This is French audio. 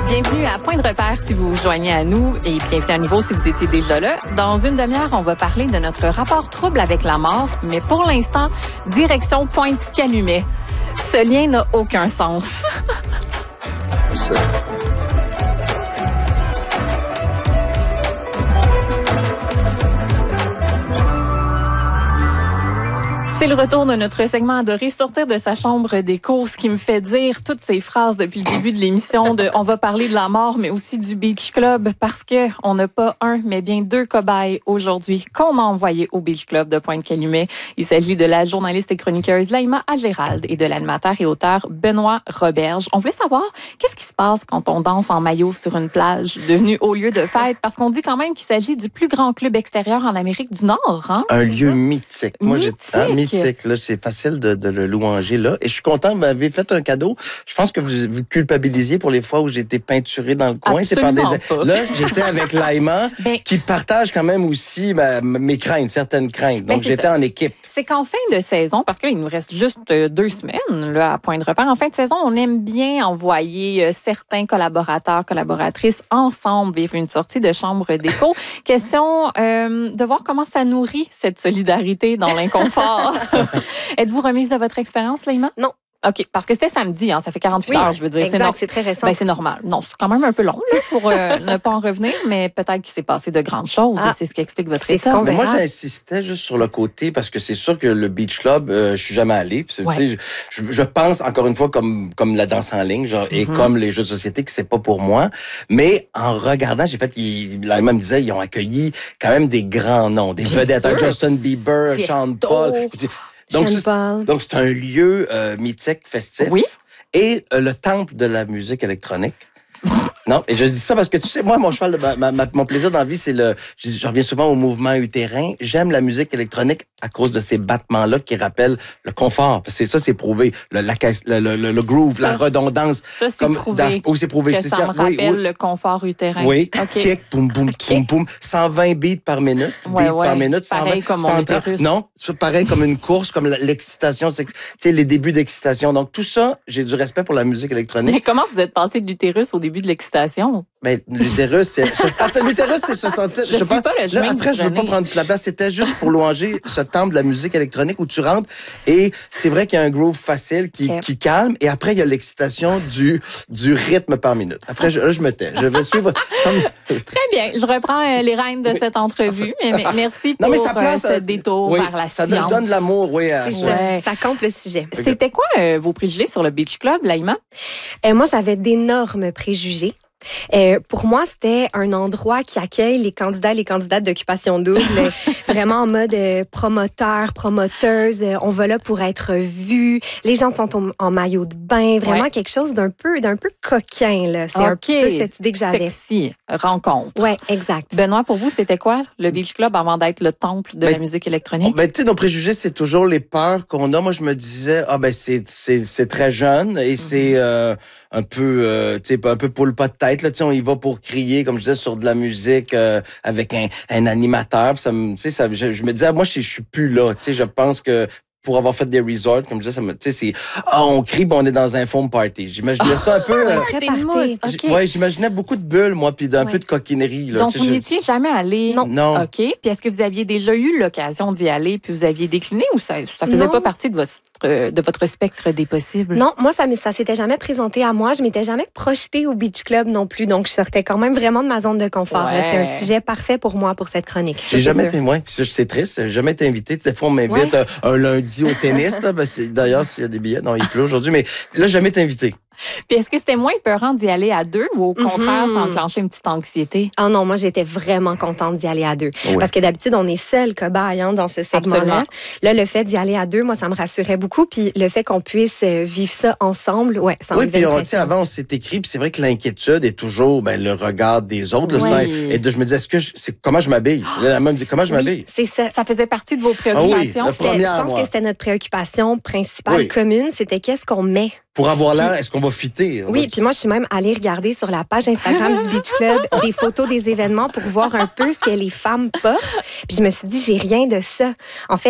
Bienvenue à Point de repère si vous vous joignez à nous et bienvenue à nouveau si vous étiez déjà là. Dans une demi-heure, on va parler de notre rapport trouble avec la mort, mais pour l'instant, direction Pointe-Calumet. Ce lien n'a aucun sens. C'est le retour de notre segment adoré, sortir de sa chambre d'écho, ce qui me fait dire toutes ces phrases depuis le début de l'émission de on va parler de la mort, mais aussi du Beach Club, parce que on n'a pas un, mais bien deux cobayes aujourd'hui qu'on a envoyés au Beach Club de Pointe-Calumet. Il s'agit de la journaliste et chroniqueuse Laïma Agérald et de l'animateur et auteur Benoît Roberge. On voulait savoir qu'est-ce qui se passe quand on danse en maillot sur une plage devenue haut lieu de fête, parce qu'on dit quand même qu'il s'agit du plus grand club extérieur en Amérique du Nord. Hein? Un lieu mythique. Moi, mythique. Là, c'est facile de le louanger là. Et je suis content, vous m'avez fait un cadeau. Je pense que vous culpabilisiez pour les fois où j'ai été peinturé dans le coin. Absolument pas. Là, j'étais avec Laïma, qui partage quand même aussi mes craintes, certaines craintes. Donc, j'étais en équipe. C'est qu'en fin de saison, parce que là, il nous reste juste 2 semaines là, à Point de repère, en fin de saison, on aime bien envoyer certains collaborateurs, collaboratrices ensemble vivre une sortie de chambre d'écho. Question de voir comment ça nourrit cette solidarité dans l'inconfort. Êtes-vous remise de votre expérience, Laïma? Non. OK, parce que c'était samedi, hein, ça fait 48 heures, je veux dire. Exact, c'est très récent. Ben, c'est normal. Non, c'est quand même un peu long là, pour ne pas en revenir, mais peut-être qu'il s'est passé de grandes choses et c'est ce qui explique votre état. Mais moi, j'insistais juste sur le côté parce que c'est sûr que le Beach Club, je suis jamais allé. Ouais. Je pense, encore une fois, comme la danse en ligne genre, et comme les jeux de société, que c'est pas pour moi. Mais en regardant, j'ai fait, la même disait, ils ont accueilli quand même des grands noms, des vedettes. Justin Bieber, Sean Paul. Donc, c'est un lieu mythique, festif. Oui. Et le temple de la musique électronique. Non, et je dis ça parce que tu sais, moi, mon cheval, mon plaisir dans la vie, c'est je reviens souvent au mouvement utérin. J'aime la musique électronique à cause de ces battements-là qui rappellent le confort. Parce que ça, c'est prouvé. Le groove, la redondance. Ça, c'est prouvé. C'est prouvé. Que ça me rappelle le confort utérin. Oui. Okay. Kick, boum, boum, boum, boum. 120 beats par minute. Par minute. Pareil 120, comme mon utérus. Non, c'est pareil comme une course, comme l'excitation. Tu sais, les débuts d'excitation. Donc, tout ça, j'ai du respect pour la musique électronique. Mais comment vous êtes passé de l'utérus au début de l'excitation? Ben, l'utérus, c'est se sentir. Je sais pas le chemin. Après, je veux pas prendre toute la place. C'était juste pour louanger ce temple de la musique électronique où tu rentres et c'est vrai qu'il y a un groove facile qui calme et après, il y a l'excitation du rythme par minute. Après, je me tais. Je vais suivre. Très bien. Je reprends les rênes de cette entrevue. Mais merci pour ce détour vers la science. Ça donne de l'amour, oui. Ça compte le sujet. C'était quoi vos préjugés sur le Beach Club, Laïma? Moi, j'avais d'énormes préjugés. Pour moi, c'était un endroit qui accueille les candidats et les candidates d'occupation double, vraiment en mode promoteur, promoteuse. On va là pour être vu. Les gens sont en maillot de bain. Vraiment quelque chose d'un peu coquin. Là. C'est un petit peu cette idée que j'avais. Sexy, rencontre. Oui, exact. Benoît, pour vous, c'était quoi le Beach Club avant d'être le temple de la musique électronique? Tu sais, nos préjugés, c'est toujours les peurs qu'on a. Moi, je me disais, c'est très jeune et c'est un peu poule pas de tête là, tu sais, on y va pour crier comme je disais sur de la musique avec un animateur, puis je me disais moi je suis plus là, tu sais, je pense que pour avoir fait des resorts, comme je disais, on crie, on est dans un foam party. J'imaginais ça un peu. Ouais, j'imaginais beaucoup de bulles, moi, puis un peu de coquinerie. Là, donc, vous n'étiez jamais allé? Non. OK. Puis est-ce que vous aviez déjà eu l'occasion d'y aller, puis vous aviez décliné, ou ça faisait pas partie de votre spectre des possibles? Non, moi, ça s'était jamais présenté à moi. Je m'étais jamais projetée au Beach Club non plus. Donc, je sortais quand même vraiment de ma zone de confort. C'était un sujet parfait pour moi, pour cette chronique. J'ai jamais été, c'est triste, j'ai jamais été invité. Des fois, on m'invite un lundi au tennis, là, d'ailleurs, s'il y a des billets, non, il pleut aujourd'hui, mais là, j'ai jamais été invité. Puis est-ce que c'était moins épeurant d'y aller à deux ou au contraire, ça enclenchait une petite anxiété? Ah non, moi, j'étais vraiment contente d'y aller à deux. Oui. Parce que d'habitude, on est seul cobaye dans ce segment-là. Absolument. Là, le fait d'y aller à deux, moi, ça me rassurait beaucoup. Puis le fait qu'on puisse vivre ça ensemble, ça puis avant, on s'est écrit, puis c'est vrai que l'inquiétude est toujours le regard des autres. Et je me disais, comment je m'habille? La même dit, comment je m'habille? C'est ça. Ça faisait partie de vos préoccupations? Je pense que c'était notre préoccupation principale commune, c'était qu'est-ce qu'on met. Pour avoir l'air, est-ce qu'on va fitter? Oui, puis moi, je suis même allée regarder sur la page Instagram du Beach Club des photos des événements pour voir un peu ce que les femmes portent. Puis je me suis dit, j'ai rien de ça. En fait,